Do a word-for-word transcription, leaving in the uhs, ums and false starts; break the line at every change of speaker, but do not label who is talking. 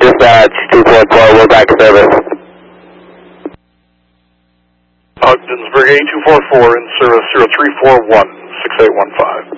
Dispatch two four four, we're back in service.
Ogdensburg A two four four in service zero three four one, six eight one five.